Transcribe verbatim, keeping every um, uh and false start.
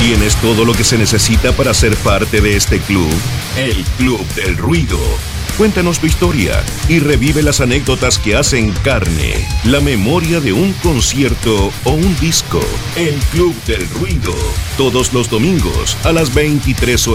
¿Tienes todo lo que se necesita para ser parte de este club? El Club del Ruido. Cuéntanos tu historia y revive las anécdotas que hacen carne la memoria de un concierto o un disco. El Club del Ruido. Todos los domingos a las veintitrés horas.